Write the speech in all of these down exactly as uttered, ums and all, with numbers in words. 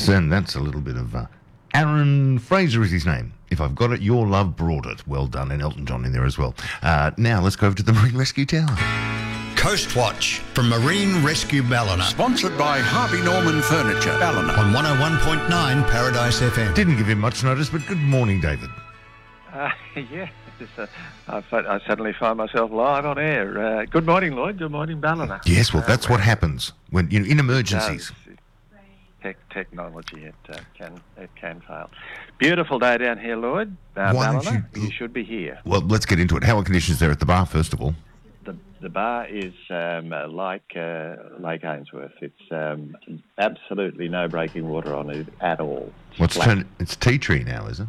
And that's a little bit of uh, Aaron Fraser is his name. If I've got it, your love brought it. Well done, and Elton John in there as well. Uh, now let's go over to the Marine Rescue Tower. Coast Watch from Marine Rescue Ballina. Sponsored by Harvey Norman Furniture, Ballina. On one oh one point nine Paradise F M. Didn't give him much notice, but good morning, David. Uh, yeah, it's, uh, I, I suddenly find myself live on air. Uh, good morning, Lloyd. Good morning, Ballina. Yes, well, Uh, that's what happens when you know, in emergencies. It does. Tech, technology, it uh, can it can fail. Beautiful day down here, Lloyd. Uh, Why don't Ballina, you- you should be here. Well, let's get into it. How are conditions there at the bar, first of all? The the bar is um, uh, like uh, Lake Ainsworth. It's um, absolutely no breaking water on it at all. It's What's flat. turn? It's tea tree now, is it?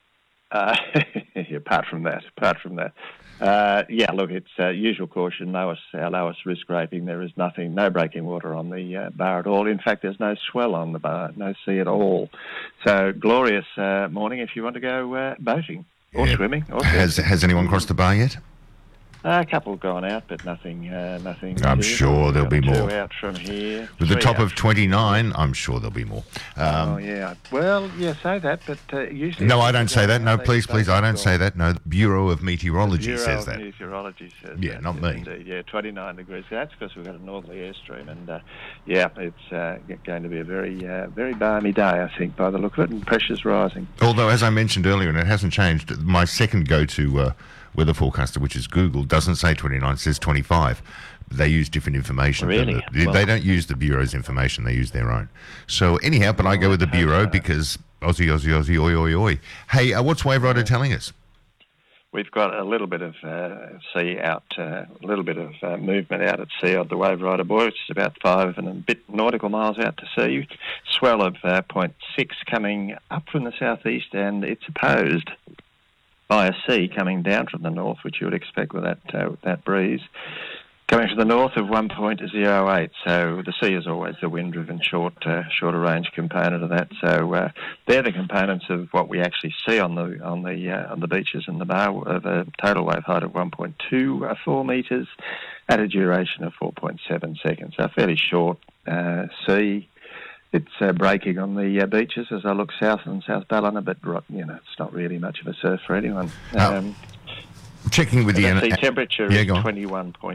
Uh, apart from that, apart from that, uh, yeah. Look, it's uh, usual caution. Lowest, our lowest risk rating. There is nothing, no breaking water on the uh, bar at all. In fact, there's no swell on the bar, no sea at all. So glorious uh, morning if you want to go uh, boating or Yeah. swimming. Or Has Has anyone crossed the bar yet? Uh, a couple have gone out, but nothing. Uh, nothing. I'm here. sure there'll be Got two more. out from here. With the three top out of twenty-nine, I'm sure there'll be more. Um, oh yeah. Well, yeah, say that, but uh, usually. no, I don't say that. No, They- please, they please, I don't go- say that. No, the Bureau of Meteorology Bureau says of that. Meteorology says Yeah, that, not yes, me. Indeed. Yeah, twenty-nine degrees. That's because we've got a northerly airstream, and uh, yeah, it's uh, going to be a very, uh, very balmy day, I think, by the look of it, and pressure's rising. Although, as I mentioned earlier, and it hasn't changed, my second go-to uh, weather forecaster, which is Google, doesn't say twenty-nine, it says twenty-five. They use different information. Really? than the- Well- they don't use the Bureau's information, they use their own. So anyhow, but I go with the Bureau because Aussie, Aussie, Aussie, oi, oi, oi. Hey, uh, what's Wave Rider telling us? We've got a little bit of uh, sea out, uh, a little bit of uh, movement out at sea on the Wave Rider buoy, which is about five and a bit nautical miles out to sea. Swell of uh, point six coming up from the southeast, and it's opposed by a sea coming down from the north, which you would expect with that uh, with that breeze. Coming from the north of one point zero eight, so the sea is always the wind-driven short, uh, shorter range component of that. So uh, they're the components of what we actually see on the on the uh, on the beaches and the bar, of a total wave height of one point two four metres, at a duration of four point seven seconds. So a fairly short uh, sea. It's uh, breaking on the uh, beaches as I look south and South Ballina, but you know it's not really much of a surf for anyone. Oh. Um, Checking with the... the uh, sea temperature yeah, is go on. twenty-one point